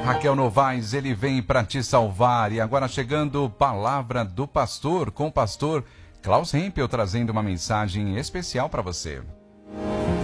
Raquel Novaes, ele vem para te salvar. E agora chegando, Palavra do Pastor, com o pastor Klaus Hempel, trazendo uma mensagem especial para você.